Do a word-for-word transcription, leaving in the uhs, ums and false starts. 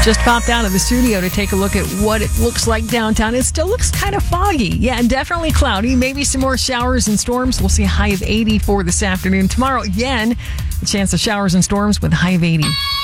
Just popped out of the studio to take a look at what it looks like downtown. It still looks kind of foggy. Yeah, and definitely cloudy. Maybe some more showers and storms. We'll see a high of eighty for this afternoon. Tomorrow, again, a chance of showers and storms with a high of eighty.